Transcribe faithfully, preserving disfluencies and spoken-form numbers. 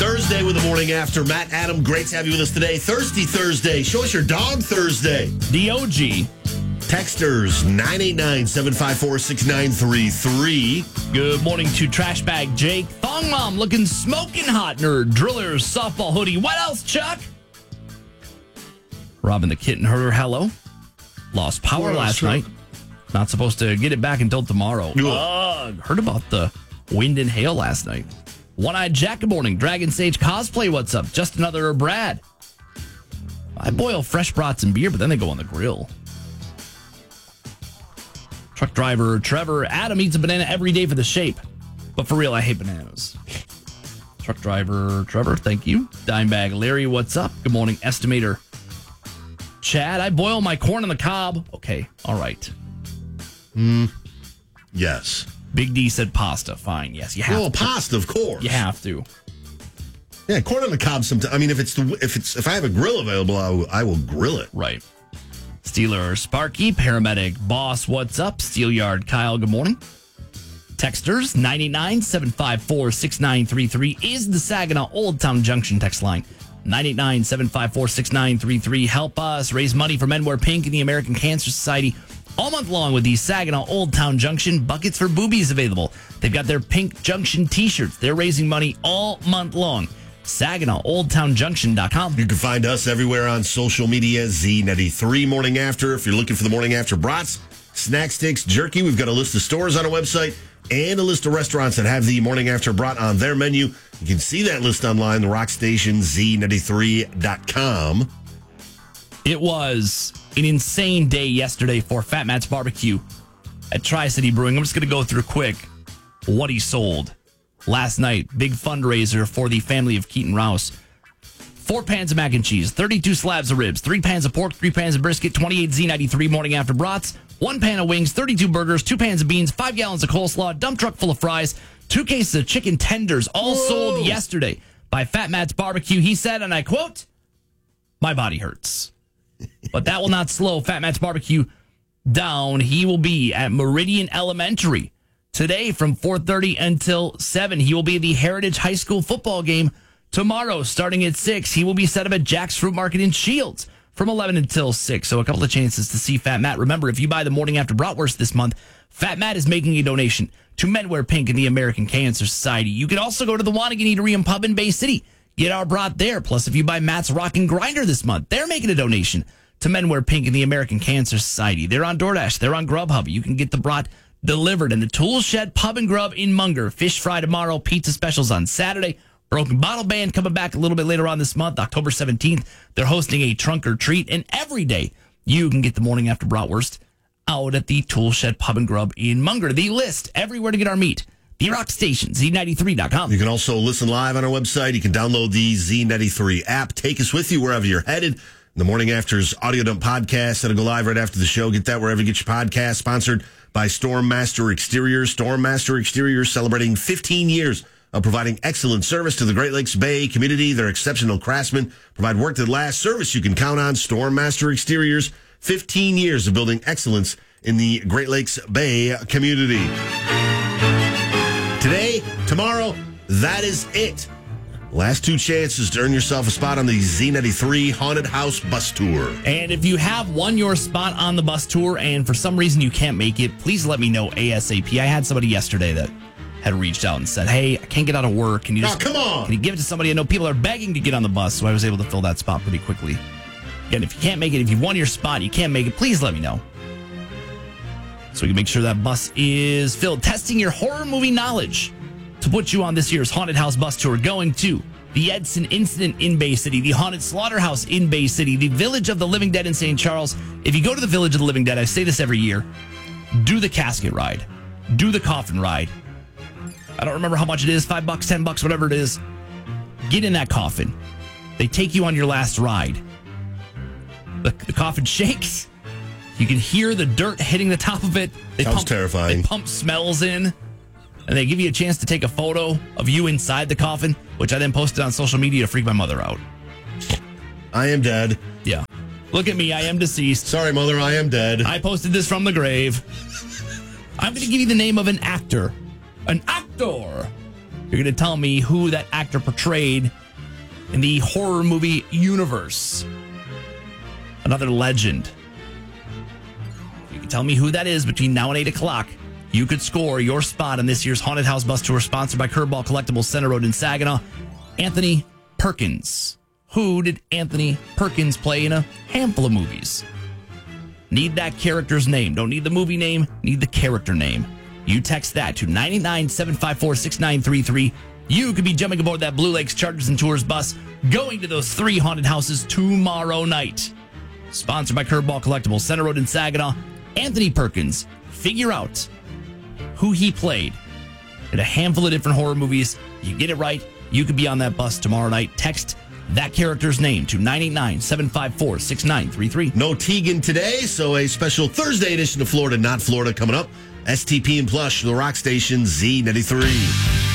Thursday with the morning after. Matt, Adam, great to have you with us today. Thirsty Thursday. Show us your dog Thursday. The O G. Texters, nine eight nine, seven five four, six nine three three. Good morning to Trash Bag Jake. Thong Mom looking smoking hot. Nerd Drillers softball hoodie. What else, Chuck? Robin the Kitten Herder, hello. Lost power What last else, night. Not supposed to get it back until tomorrow. Ugh. Heard about the wind and hail last night. One-Eyed Jack, good morning. Dragon Sage Cosplay, what's up? Just another Brad. I boil fresh brats and beer, but then they go on the grill. Truck driver Trevor, Adam eats a banana every day for the shape. But for real, I hate bananas. Truck driver Trevor, thank you. Dimebag Larry, what's up? Good morning, Estimator Chad, I boil my corn on the cob. Okay, all right. Mm, yes. Big D said pasta. Fine, yes, you have well, to. pasta, of course. You have to. Yeah, corn on the cob. Sometimes. I mean, if it's the if it's if I have a grill available, I will, I will grill it. Right. Steeler Sparky, paramedic boss, what's up? Steelyard Kyle, good morning. Texters, nine eight nine, seven five four, six nine three three is the Saginaw Old Town Junction text line. nine eight nine, seven five four, six nine three three. Help us raise money for Men Wear Pink and the American Cancer Society all month long with these Saginaw Old Town Junction buckets for boobies available. They've got their Pink Junction t-shirts. They're raising money all month long. Saginaw Old Town Junction dot com. You can find us everywhere on social media. Z ninety-three Morning After. If you're looking for the Morning After brats, snack sticks, jerky, we've got a list of stores on our website and a list of restaurants that have the Morning After brat on their menu. You can see that list online, the rock station, Z ninety-three dot com. It was an insane day yesterday for Fat Matt's Barbecue at Tri-City Brewing. I'm just going to go through quick what he sold. Last night, big fundraiser for the family of Keaton Rouse. Four pans of mac and cheese, thirty-two slabs of ribs, three pans of pork, three pans of brisket, twenty-eight Z ninety-three Morning After brats, one pan of wings, thirty-two burgers, two pans of beans, five gallons of coleslaw, dump truck full of fries, two cases of chicken tenders, all Whoa. sold yesterday by Fat Matt's Barbecue. He said, and I quote, "My body hurts." But that will not slow Fat Matt's Barbecue down. He will be at Meridian Elementary today from four thirty until seven. He will be at the Heritage High School football game tomorrow starting at six. He will be set up at Jack's Fruit Market in Shields from eleven until six. So a couple of chances to see Fat Matt. Remember, if you buy the Morning After Bratwurst this month, Fat Matt is making a donation to Men Wear Pink and the American Cancer Society. You can also go to the Wanigan Eatery and Pub in Bay City. Get our brat there. Plus, if you buy Matt's Rockin' Grinder this month, they're making a donation to Men Wear Pink and the American Cancer Society. They're on DoorDash. They're on Grubhub. You can get the brat delivered in the Tool Shed Pub and Grub in Munger. Fish fry tomorrow. Pizza specials on Saturday. Broken Bottle Band coming back a little bit later on this month, October seventeenth. They're hosting a trunk or treat. And every day, you can get the Morning After Bratwurst out at the Tool Shed Pub and Grub in Munger. The list, everywhere to get our meat. The Rock Station, Z ninety-three dot com. You can also listen live on our website. You can download the Z ninety-three app. Take us with you wherever you're headed. The Morning After's Audio Dump podcast that'll go live right after the show. Get that wherever you get your podcast. Sponsored by Storm Master Exteriors. Storm Master Exteriors celebrating fifteen years of providing excellent service to the Great Lakes Bay community. Their exceptional craftsmen provide work that lasts, service you can count on. Storm Master Exteriors, fifteen years of building excellence in the Great Lakes Bay community. Today, tomorrow, that is it. Last two chances to earn yourself a spot on the Z ninety-three Haunted House Bus Tour. And if you have won your spot on the bus tour and for some reason you can't make it, please let me know ASAP. I had somebody yesterday that had reached out and said, hey, I can't get out of work. Can you just, oh, come on. Can you give it to somebody? I know people are begging to get on the bus, so I was able to fill that spot pretty quickly. Again, if you can't make it, if you won your spot, you can't make it, please let me know, so we can make sure that bus is filled. Testing your horror movie knowledge to put you on this year's Haunted House Bus Tour, going to the Edson Incident in Bay City, the Haunted Slaughterhouse in Bay City, the Village of the Living Dead in Saint Charles. If you go to the Village of the Living Dead, I say this every year, do the casket ride, do the coffin ride. I don't remember how much it is, five bucks, ten bucks, whatever it is. Get in that coffin. They take you on your last ride. The, the coffin shakes. You can hear the dirt hitting the top of it. They Sounds pump, terrifying. They pump smells in. And they give you a chance to take a photo of you inside the coffin, which I then posted on social media to freak my mother out. I am dead. Yeah. Look at me. I am deceased. Sorry, Mother. I am dead. I posted this from the grave. I'm going to give you the name of an actor. An actor You're going to tell me who that actor portrayed in the horror movie universe. Another legend. You can tell me who that is between now and eight o'clock. You could score your spot on this year's Haunted House Bus Tour, sponsored by Curveball Collectibles, Center Road in Saginaw. Anthony Perkins. Who did Anthony Perkins play in a handful of movies? Need that character's name. Don't need the movie name, need the character name. You text that to nine nine seven five four six nine three three. You could be jumping aboard that Blue Lakes Chargers and Tours bus, going to those three haunted houses tomorrow night. Sponsored by Curveball Collectibles, Center Road in Saginaw. Anthony Perkins. Figure out who he played in a handful of different horror movies. You get it right, you could be on that bus tomorrow night. Text that character's name to nine eight nine seven five four six nine three three. No Tegan today, so a special Thursday edition of Florida Not Florida coming up. S T P and Plush, the rock station Z ninety-three.